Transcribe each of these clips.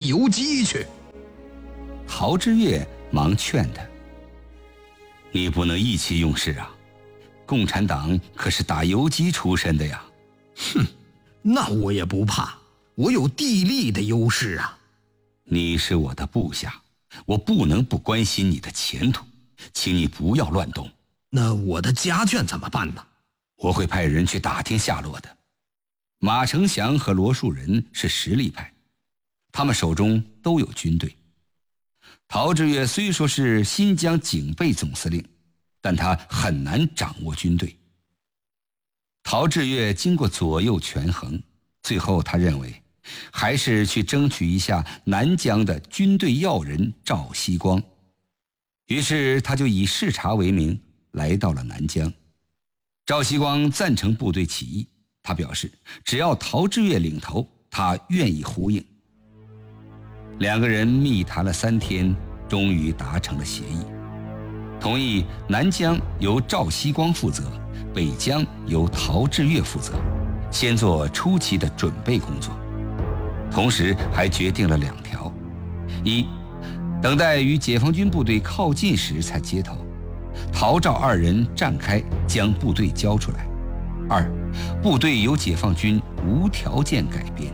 游击去。 陶之岳忙劝他：你不能意气用事啊，共产党可是打游击出身的呀。 哼，那我也不怕，我有地利的优势啊。 你是我的部下，我不能不关心你的前途，请你不要乱动。 那我的家眷怎么办呢？ 我会派人去打听下落的。马承祥和罗树人是实力派，他们手中都有军队。陶之岳虽说是新疆警备总司令，但他很难掌握军队。陶之岳经过左右权衡，最后他认为还是去争取一下南疆的军队要人赵锡光。于是他就以视察为名来到了南疆。赵锡光赞成部队起义，他表示只要陶之岳领头，他愿意呼应。两个人密谈了3天，终于达成了协议，同意南疆由赵锡光负责，北疆由陶之岳负责，先做初期的准备工作。同时还决定了2条：一，等待与解放军部队靠近时才接头，陶赵2人站开，将部队交出来；二，部队由解放军无条件改编。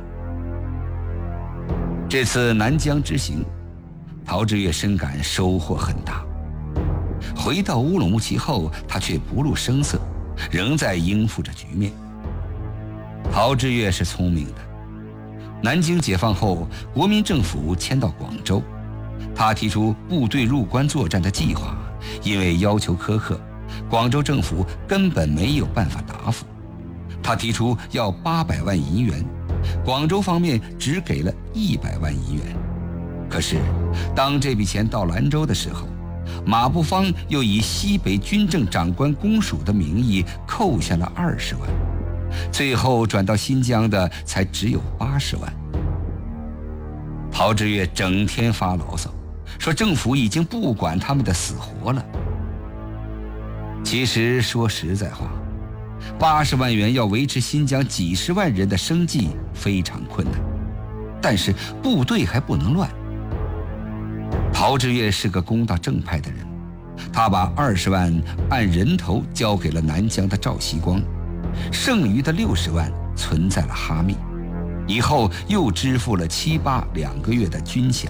这次南疆之行，陶之岳深感收获很大。回到乌鲁木齐后，他却不露声色，仍在应付着局面。陶之岳是聪明的。南京解放后，国民政府迁到广州，他提出部队入关作战的计划，因为要求苛刻，广州政府根本没有办法答复。他提出要800万银元，广州方面只给了100万银元。可是当这笔钱到兰州的时候，马步芳又以西北军政长官公署的名义扣下了20万，最后转到新疆的才只有80万。陶之岳整天发牢骚，说政府已经不管他们的死活了。其实说实在话，80万元要维持新疆几十万人的生计非常困难，但是部队还不能乱。陶之岳是个公道正派的人，他把20万按人头交给了南疆的赵锡光，剩余的60万存在了哈密，以后又支付了7、8、2个月的军饷。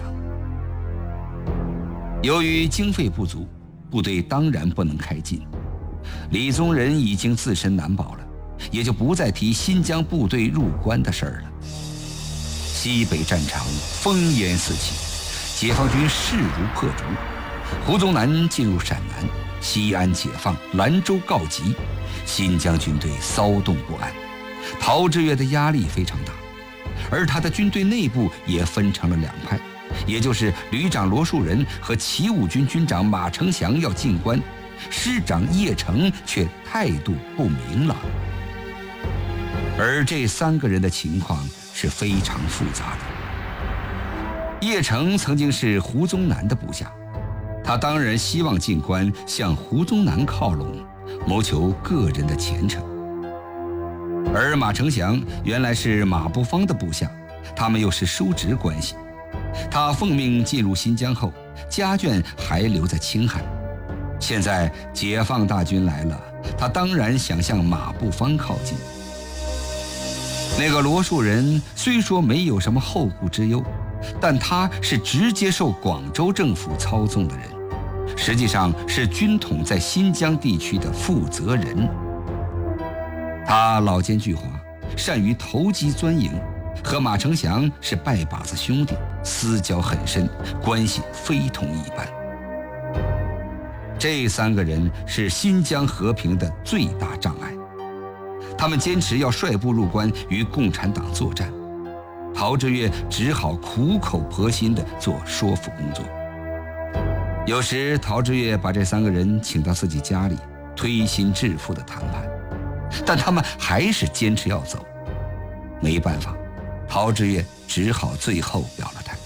由于经费不足，部队当然不能开进。李宗仁已经自身难保了，也就不再提新疆部队入关的事儿了。西北战场烽烟四起，解放军势如破竹，胡宗南进入陕南，西安解放，兰州告急，新疆军队骚动不安，陶之岳的压力非常大，而他的军队内部也分成了2派，也就是旅长罗树人和骑武军军长马承祥要进关，师长叶成却态度不明朗。而这3个人的情况是非常复杂的。叶成曾经是胡宗南的部下，他当然希望进关向胡宗南靠拢，谋求个人的前程。而马承祥原来是马步芳的部下，他们又是叔侄关系。他奉命进入新疆后，家眷还留在青海。现在解放大军来了，他当然想向马步芳靠近。那个罗树人虽说没有什么后顾之忧，但他是直接受广州政府操纵的人，实际上是军统在新疆地区的负责人。他老奸巨猾，善于投机钻营，和马承祥是拜把子兄弟，私交很深，关系非同一般。这3个人是新疆和平的最大障碍，他们坚持要率部入关与共产党作战，陶之岳只好苦口婆心地做说服工作。有时陶之岳把这3个人请到自己家里，推心置腹的谈判，但他们还是坚持要走。没办法，陶之岳只好最后表了态。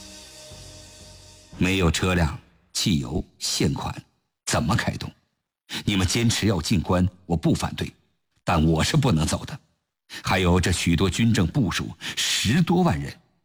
没有车辆、汽油、现款，怎么开动？你们坚持要进关，我不反对，但我是不能走的。还有这许多军政部署，10多万人，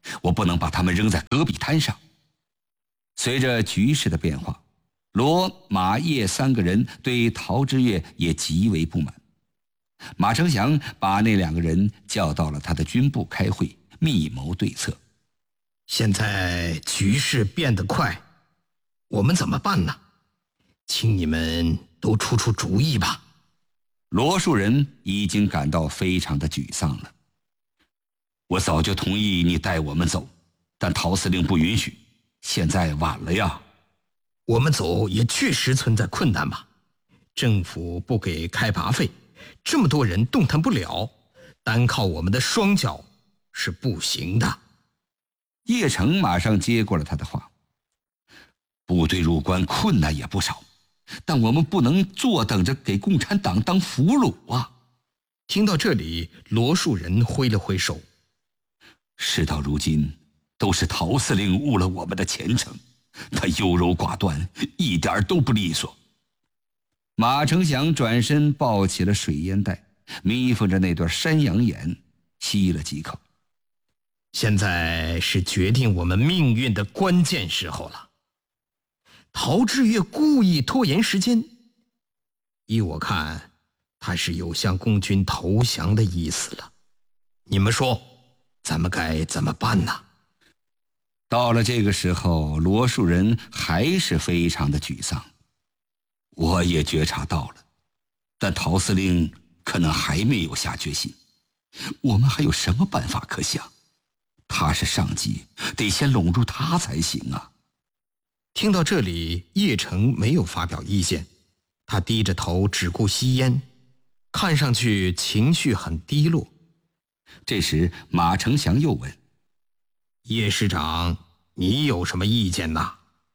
我不能把他们扔在戈壁滩上。随着局势的变化，罗、马、叶3个人对陶之岳也极为不满。马承祥把那2个人叫到了他的军部开会，密谋对策。 现在局势变得快，我们怎么办呢？请你们都出出主意吧。 罗树人已经感到非常的沮丧了。我早就同意你带我们走，但陶司令不允许，现在晚了呀。 我们走也确实存在困难嘛，政府不给开拔费，这么多人动弹不了，单靠我们的双脚是不行的。 叶成马上接过了他的话，部队入关困难也不少，但我们不能坐等着给共产党当俘虏啊。 听到这里，罗树人挥了挥手， 事到如今，都是陶司令误了我们的前程，他优柔寡断，一点都不利索。马承祥转身抱起了水烟袋，眯缝着那对山羊眼，吸了几口。 现在是决定我们命运的关键时候了。陶之岳故意拖延时间，依我看，他是有向共军投降的意思了。你们说，咱们该怎么办呢？ 到了这个时候，罗树人还是非常的沮丧。我也觉察到了，但陶司令可能还没有下决心。我们还有什么办法可想？他是上级，得先笼住他才行啊。 听到这里，叶成没有发表意见，他低着头只顾吸烟，看上去情绪很低落。 这时马承祥又问： 叶师长，你有什么意见呢？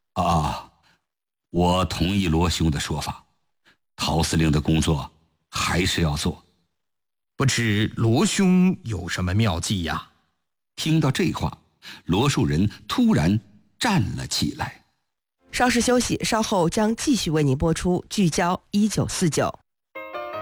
我同意罗兄的说法，陶司令的工作还是要做。 不知罗兄有什么妙计呀？ 听到这话，罗树人突然站了起来。 稍事休息，稍后将继续为您播出《聚焦1949》。